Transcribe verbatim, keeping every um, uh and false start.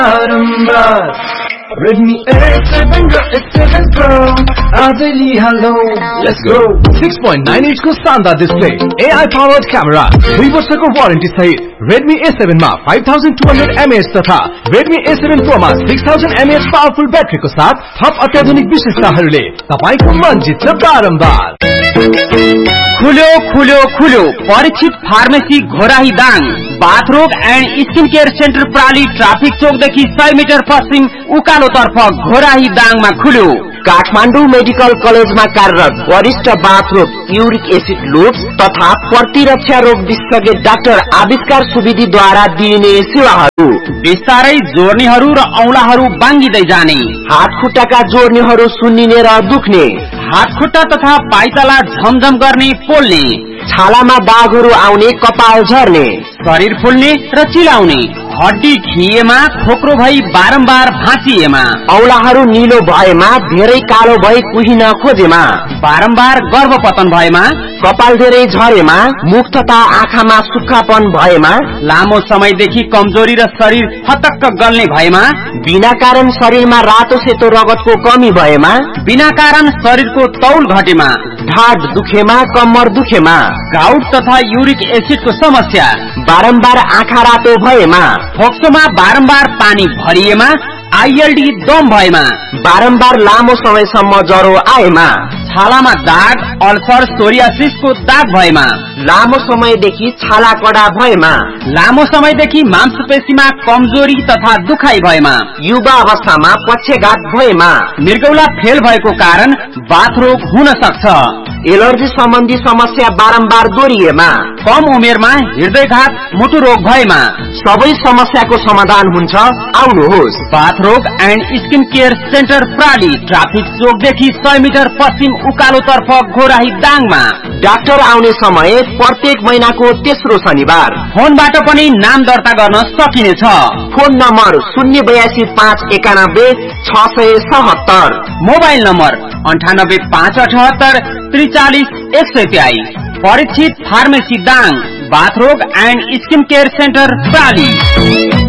Redmi A seven र A seven Pro आजैली hello let's go six point nine inch को शानदार display, A I powered camera, दुई वर्षको warranty सहित Redmi A seven मा five thousand two hundred milliamp hour तथा Redmi A seven Pro मा six thousand milliamp hour powerful ब्याट्रीको साथ थप अत्याधुनिक विशेषताहरूले तपाईको मन जित्छ बारम्बार। खुल्यो खुल्यो खुल्यो Parikshit pharmacy Ghorahi Dang, बाथरोग and skin care centre प्राली traffic चौकदेखि सय मिटर पश्चिम उकालोतर्फ घोराही दाङमा खुल्यो। काठमाडौँ मेडिकल कलेजमा कार्यरत वरिष्ठ बाथरोग, युरिक एसिड लुप्स तथा प्रतिरक्षा रोग विशेषज्ञ डाक्टर आविष्कार सुवेदीद्वारा दिइने सेवाहरू। बिस्तारै जोर्नीहरू र औंलाहरू बाङ्गिँदै जाने, हात खुट्टाका जोर्नीहरू सुन्निने र दुख्ने, हात खुट्टा तथा पाइताला झमझम गर्ने पोल्ने, छालामा दागहरू आउने, कपाल झर्ने, शरीर फुल्ने र चिलाउने, हड्डी खिएमा, खोक्रो भई बारम्बार भाँचिएमा, औंलाहरू निलो भएमा, धेरै कालो भई कुहिन खोजेमा, बारम्बार गर्भपतन भएमा, कपाल धेरै झरेमा, मुख तथा आँखामा सुक्खापन भएमा, लामो समयदेखि कमजोरी र शरीर हतक्क गल्ने भएमा, बिना कारण शरीरमा रातो सेतो रगतको कमी भएमा, बिना कारण शरीरको तौल घटेमा, ढाड दुखेमा, कम्मर दुखेमा, गाउट तथा युरिक एसिडको समस्या, बारम्बार आँखा रातो भएमा, फोक्सोमा बारम्बार पानी भरिएमा, आईएलडी दम भएमा, बारम्बार लामो समयसम्म ज्वरो आएमा, छालामा दाग, अल्सर, सोरियासिसको दाग भएमा, लामो समयदेखि छाला कडा भएमा, लामो समयदेखि मांसपेशीमा कमजोरी तथा दुखाइ भएमा, युवा अवस्थामा पक्षघात भएमा, मृगौला फेल भएको कारण बाथरोग हुन सक्छ, एलर्जी सम्बन्धी समस्या बारम्बार दोहोरिएमा, कम उमेरमा हृदयघात, मुटु रोग भएमा, सबै समस्याको समाधान हुन्छ। आउनुहोस्, बाथरोग and skin care centre प्राली traffic चोकदेखि सय मिटर पश्चिम उकालोतर्फ घोराही दाङमा। डाक्टर आउने समय प्रत्येक महिनाको तेस्रो शनिबार। फोनबाट पनि नाम दर्ता गर्न सकिनेछ। फोन नम्बर शून्य बयासी पाँच एकानब्बे छ सय सतहत्तर, मोबाइल नम्बर अन्ठानब्बे पाँच अठहत्तर त्रिचालिस एक सय तेइस। Parikshit pharmacy Dang, बाथरोग and skin care centre प्राली।